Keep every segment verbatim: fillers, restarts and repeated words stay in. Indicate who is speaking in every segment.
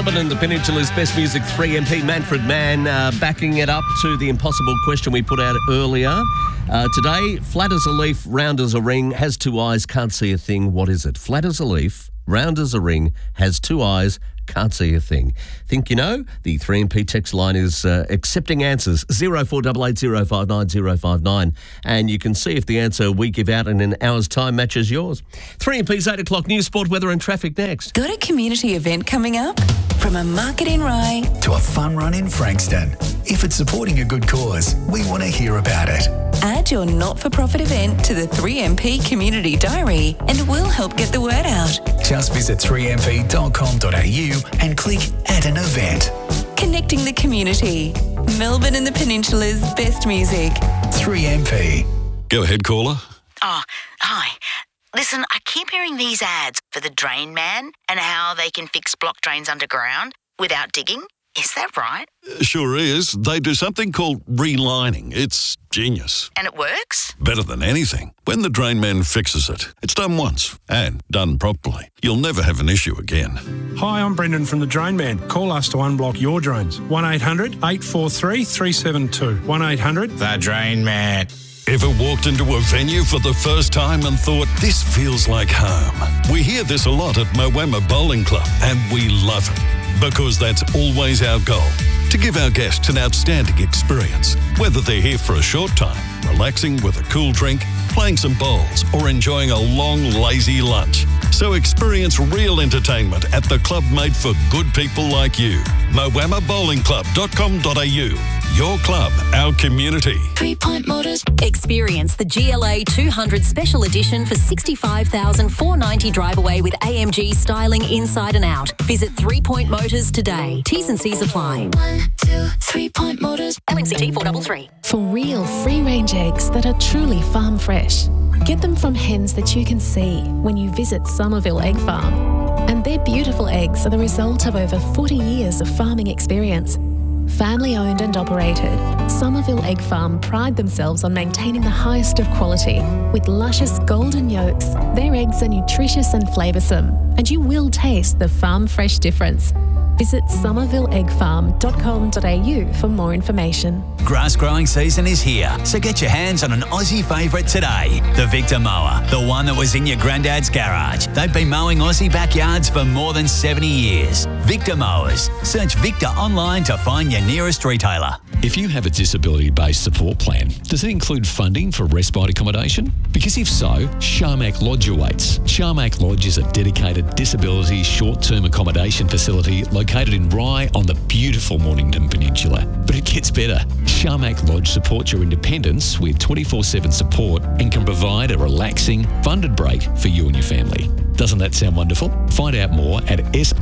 Speaker 1: Melbourne and the Peninsula's best music, three M P Manfred Mann, uh, backing it up to the impossible question we put out earlier. Uh, today, flat as a leaf, round as a ring, has two eyes, can't see a thing. What is it? Flat as a leaf, round as a ring, has two eyes, can't see a thing. Think you know? The three M P text line is uh, accepting answers, zero four eight eight zero five nine zero five nine, and you can see if the answer we give out in an hour's time matches yours. three M P's eight o'clock news, sport, weather and traffic next.
Speaker 2: Got a community event coming up? From a market in Rye
Speaker 3: to a fun run in Frankston. If it's supporting a good cause, we want to hear about it.
Speaker 2: Add your not-for-profit event to the three M P Community Diary and we'll help get the word out.
Speaker 3: Just visit three m p dot com dot a u and click Add an Event.
Speaker 2: Connecting the community. Melbourne and the Peninsula's best music.
Speaker 3: three M P.
Speaker 4: Go ahead, caller.
Speaker 5: Oh, hi. Listen, I keep hearing these ads for the Drain Man and how they can fix blocked drains underground without digging. Is that right?
Speaker 4: Sure is. They do something called relining. It's genius.
Speaker 5: And it works?
Speaker 4: Better than anything. When the Drain Man fixes it, it's done once and done properly. You'll never have an issue again.
Speaker 6: Hi, I'm Brendan from the Drain Man. Call us to unblock your drains. one eight hundred eight four three three seven two. one eight hundred
Speaker 7: The Drain Man.
Speaker 4: Ever walked into a venue for the first time and thought, this feels like home? We hear this a lot at Moama Bowling Club, and we love it because that's always our goal, to give our guests an outstanding experience, whether they're here for a short time, relaxing with a cool drink, playing some bowls, or enjoying a long, lazy lunch. So experience real entertainment at the club made for good people like you. moama bowling club dot com dot a u. Your club, our community.
Speaker 8: Three Point Motors. Experience the G L A two hundred Special Edition for sixty-five thousand four hundred ninety drive away with A M G styling inside and out. Visit Three Point Motors today. T's and C's apply.
Speaker 9: One, two, Three Point Motors.
Speaker 8: L N C T four three three.
Speaker 10: For real free-range eggs that are truly farm fresh. Get them from hens that you can see when you visit Somerville Egg Farm. And their beautiful eggs are the result of over forty years of farming experience. Family owned and operated, Somerville Egg Farm pride themselves on maintaining the highest of quality. With luscious golden yolks, their eggs are nutritious and flavoursome, and you will taste the farm fresh difference. Visit somerville egg farm dot com dot a u for more information.
Speaker 11: Grass growing season is here, so get your hands on an Aussie favourite today. The Victor Mower, the one that was in your granddad's garage. They've been mowing Aussie backyards for more than seventy years. Victor Mowers. Search Victor online to find your nearest retailer.
Speaker 12: If you have a disability-based support plan, does it include funding for respite accommodation? Because if so, Sharmac Lodge awaits. Sharmac Lodge is a dedicated disability short-term accommodation facility located in Rye on the beautiful Mornington Peninsula. But it gets better. Sharmac Lodge supports your independence with twenty-four seven support and can provide a relaxing, funded break for you and your family. Doesn't that sound wonderful? Find out more at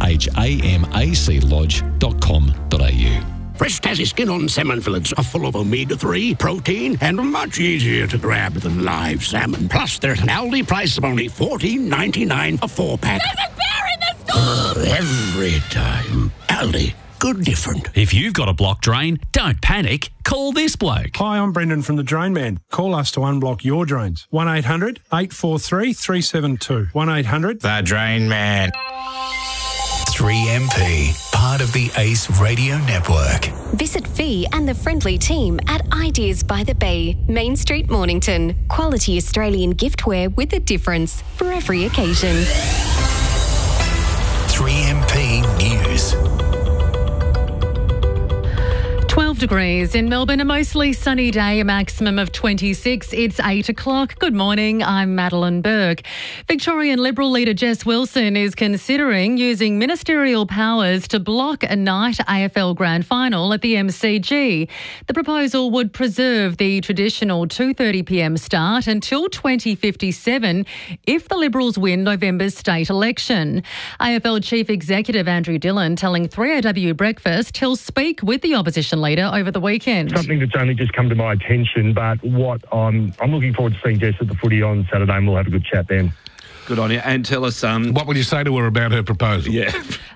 Speaker 12: shamac lodge dot com dot a u.
Speaker 13: Fresh Tassie skin-on salmon fillets are full of omega three, protein, and much easier to grab than live salmon. Plus, there's an Aldi price of only fourteen ninety-nine a four-pack.
Speaker 9: There's a bear in the store!
Speaker 13: Uh, every time. Aldi. Good different.
Speaker 14: If you've got a blocked drain, don't panic. Call this bloke.
Speaker 6: Hi, I'm Brendan from the Drain Man. Call us to unblock your drains. one eight hundred eight four three three seven two. one eight hundred
Speaker 7: The Drain Man.
Speaker 3: three M P, part of the Ace Radio Network.
Speaker 15: Visit Fee and the friendly team at Ideas by the Bay, Main Street, Mornington. Quality Australian giftware with a difference for every occasion.
Speaker 3: three M P News.
Speaker 16: twelve degrees in Melbourne, a mostly sunny day, a maximum of twenty-six. It's eight o'clock. Good morning, I'm Madeline Burke. Victorian Liberal leader Jess Wilson is considering using ministerial powers to block a night A F L Grand Final at the M C G. The proposal would preserve the traditional two thirty p m start until twenty fifty-seven if the Liberals win November's state election. A F L Chief Executive Andrew Dillon telling three A W Breakfast he'll speak with the opposition leader over the weekend.
Speaker 17: Something that's only just come to my attention, but what I'm, I'm looking forward to seeing Jess at the footy on Saturday, and we'll have a good chat then.
Speaker 18: Good on you. And tell us... Um,
Speaker 19: what will you say to her about her proposal?
Speaker 18: Yeah.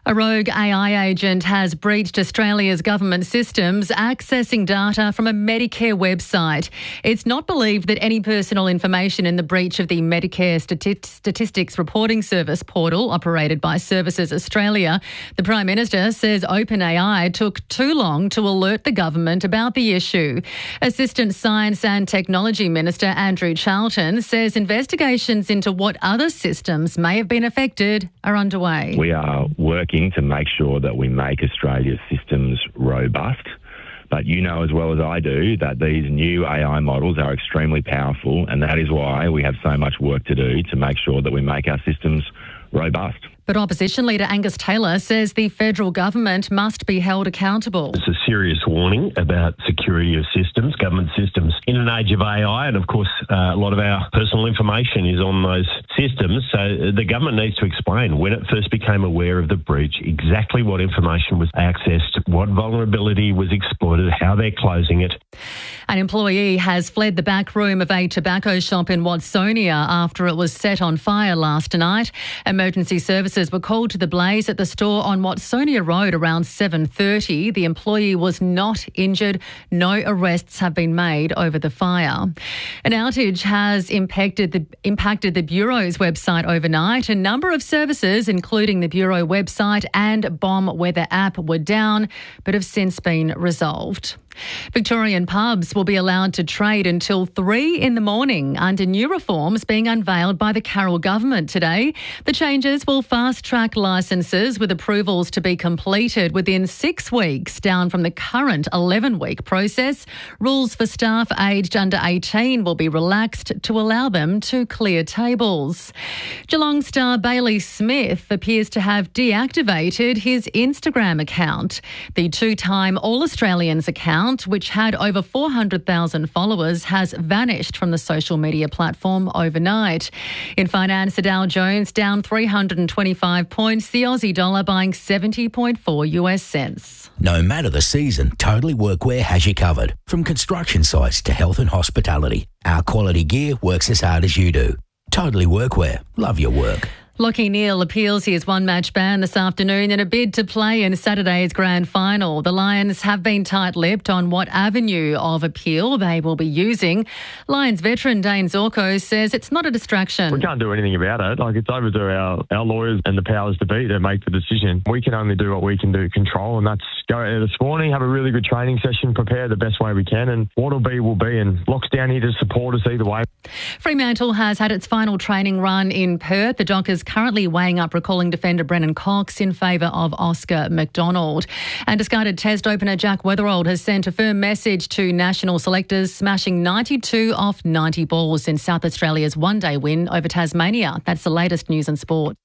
Speaker 16: A rogue A I agent has breached Australia's government systems, accessing data from a Medicare website. It's not believed that any personal information in the breach of the Medicare Stati- Statistics Reporting Service portal operated by Services Australia. The Prime Minister says OpenAI took too long to alert the government about the issue. Assistant Science and Technology Minister Andrew Charlton says investigations into what other systems may have been affected are underway.
Speaker 18: We are working to make sure that we make Australia's systems robust. But you know as well as I do that these new A I models are extremely powerful, and that is why we have so much work to do to make sure that we make our systems robust.
Speaker 16: But Opposition Leader Angus Taylor says the federal government must be held accountable.
Speaker 19: It's a serious warning about security of systems, government systems. In an age of A I, and of course uh, a lot of our personal information is on those systems, so the government needs to explain when it first became aware of the breach, exactly what information was accessed, what vulnerability was exploited, how they're closing it.
Speaker 16: An employee has fled the back room of a tobacco shop in Watsonia after it was set on fire last night. Emergency services were called to the blaze at the store on Watsonia Road around seven thirty. The employee was not injured. No arrests have been made over the fire. An outage has impacted the, impacted the Bureau's website overnight. A number of services, including the Bureau website and Bomb Weather app, were down but have since been resolved. Victorian pubs will be allowed to trade until three in the morning under new reforms being unveiled by the Carroll government today. The changes will fast-track licences with approvals to be completed within six weeks, down from the current eleven-week process. Rules for staff aged under eighteen will be relaxed to allow them to clear tables. Geelong star Bailey Smith appears to have deactivated his Instagram account. The two-time All-Australians account, which had over four hundred thousand followers, has vanished from the social media platform overnight. In finance, the Dow Jones down three hundred twenty-five points, the Aussie dollar buying seventy point four US cents.
Speaker 20: No matter the season, Totally Workwear has you covered. From construction sites to health and hospitality, our quality gear works as hard as you do. Totally Workwear. Love your work.
Speaker 16: Lachie Neale appeals his one-match ban this afternoon in a bid to play in Saturday's grand final. The Lions have been tight-lipped on what avenue of appeal they will be using. Lions veteran Dane Zorko says it's not a distraction.
Speaker 21: We can't do anything about it. Like, it's over to our, our lawyers and the powers to be to make the decision. We can only do what we can do, control, and that's go out there this morning, have a really good training session, prepare the best way we can, and what'll be will be, and Lock's down here to support us either way.
Speaker 16: Fremantle has had its final training run in Perth. The Dockers currently weighing up recalling defender Brennan Cox in favour of Oscar McDonald. And discarded Test opener Jack Weatherald has sent a firm message to national selectors, smashing ninety-two off ninety balls in South Australia's one-day win over Tasmania. That's the latest news and sport.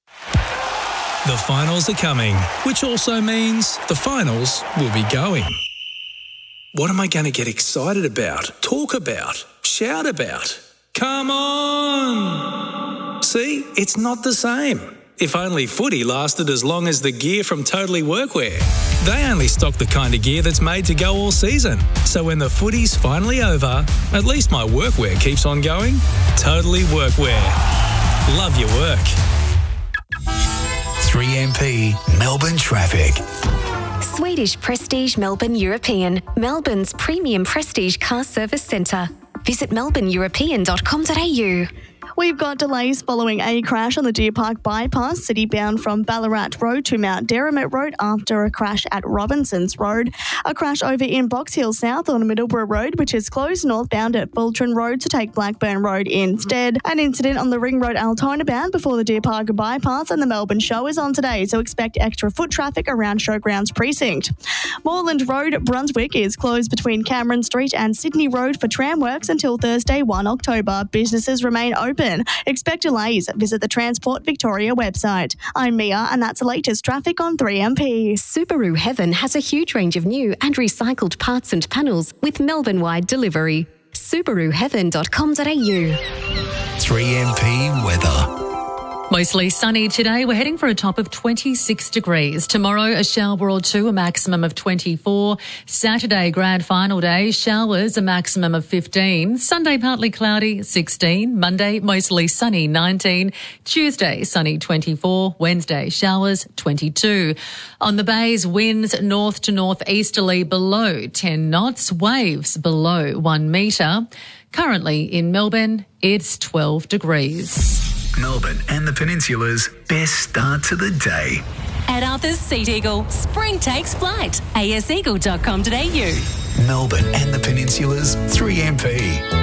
Speaker 22: The finals are coming, which also means the finals will be going. What am I going to get excited about, talk about, shout about? Come on! See, it's not the same. If only footy lasted as long as the gear from Totally Workwear. They only stock the kind of gear that's made to go all season. So when the footy's finally over, at least my workwear keeps on going. Totally Workwear. Love your work.
Speaker 3: three M P Melbourne traffic.
Speaker 15: Swedish Prestige Melbourne European, Melbourne's premium prestige car service centre. Visit melbourne european dot com dot a u.
Speaker 23: We've got delays following a crash on the Deer Park bypass, city-bound from Ballarat Road to Mount Derrimut Road after a crash at Robinsons Road. A crash over in Box Hill South on Middleborough Road, which is closed northbound at Fulton Road to take Blackburn Road instead. An incident on the Ring Road Altona bound before the Deer Park bypass, and the Melbourne Show is on today, so expect extra foot traffic around Showgrounds Precinct. Moreland Road, Brunswick, is closed between Cameron Street and Sydney Road for tram works until Thursday, the first of October. Businesses remain open. Expect delays. Visit the Transport Victoria website. I'm Mia, and that's the latest traffic on three M P.
Speaker 15: Subaru Heaven has a huge range of new and recycled parts and panels with Melbourne-wide delivery. subaru heaven dot com dot a u.
Speaker 3: three M P weather.
Speaker 16: Mostly sunny today. We're heading for a top of twenty-six degrees. Tomorrow, a shower or two, a maximum of twenty-four. Saturday, grand final day, showers, a maximum of fifteen. Sunday, partly cloudy, sixteen. Monday, mostly sunny, nineteen. Tuesday, sunny, twenty-four. Wednesday, showers, twenty-two. On the bays, winds north to northeasterly below ten knots. Waves below one metre. Currently in Melbourne, it's twelve degrees.
Speaker 3: Melbourne and the Peninsula's best start to the day.
Speaker 8: At Arthur's Seat Eagle, spring takes flight. a s eagle dot com dot a u.
Speaker 3: Melbourne and the Peninsula's three M P.